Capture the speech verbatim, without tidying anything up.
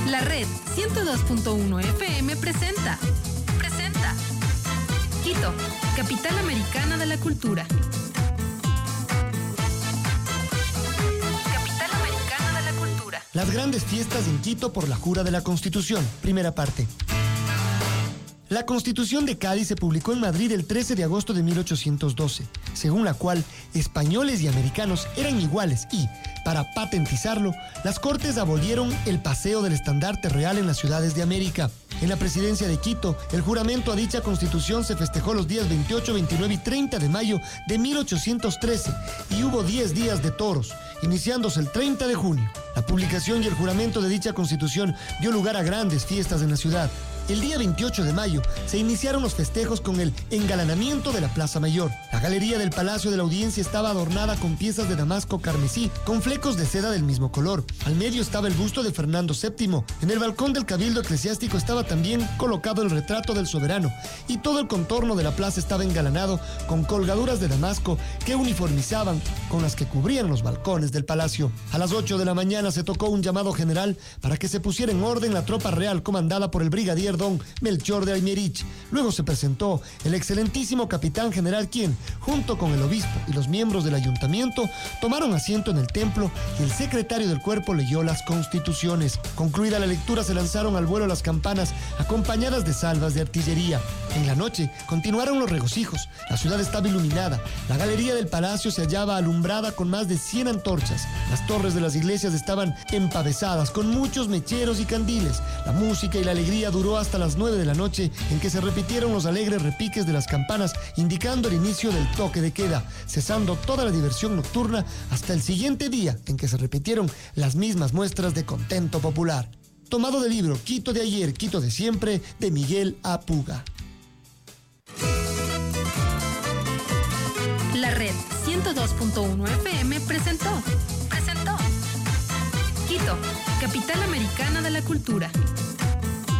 La Red ciento dos punto uno F M presenta. Presenta. Quito, capital americana de la cultura. Capital americana de la cultura. Las grandes fiestas en Quito por la jura de la Constitución. Primera parte. La Constitución de Cádiz se publicó en Madrid el trece de agosto de mil ochocientos doce, según la cual españoles y americanos eran iguales y, para patentizarlo, las Cortes abolieron el paseo del estandarte real en las ciudades de América. En la presidencia de Quito, el juramento a dicha Constitución se festejó los días veintiocho, veintinueve y treinta de mayo de mil ochocientos trece y hubo diez días de toros, iniciándose el treinta de junio. La publicación y el juramento de dicha Constitución dio lugar a grandes fiestas en la ciudad. El día veintiocho de mayo se iniciaron los festejos con el engalanamiento de la Plaza Mayor. La galería del Palacio de la Audiencia estaba adornada con piezas de damasco carmesí, con flecos de seda del mismo color. Al medio estaba el busto de Fernando séptimo. En el balcón del Cabildo Eclesiástico estaba también colocado el retrato del soberano, y todo el contorno de la plaza estaba engalanado con colgaduras de damasco que uniformizaban con las que cubrían los balcones del palacio. A las ocho de la mañana se tocó un llamado general para que se pusiera en orden la tropa real comandada por el brigadier don Melchor de Aymerich. Luego se presentó el excelentísimo capitán general, quien, junto con el obispo y los miembros del ayuntamiento, tomaron asiento en el templo y el secretario del cuerpo leyó las constituciones. Concluida la lectura, se lanzaron al vuelo las campanas acompañadas de salvas de artillería. En la noche continuaron los regocijos. La ciudad estaba iluminada. La galería del palacio se hallaba alumbrada con más de cien antorchas. Las torres de las iglesias estaban empavesadas con muchos mecheros y candiles. La música y la alegría duró hasta las nueve de la noche, en que se repitieron los alegres repiques de las campanas, indicando el inicio del toque de queda, cesando toda la diversión nocturna hasta el siguiente día, en que se repitieron las mismas muestras de contento popular. Tomado del libro Quito de ayer, Quito de siempre, de Miguel A. Puga. La Red ciento dos punto uno F M presentó. Presentó. Quito, capital americana de la cultura.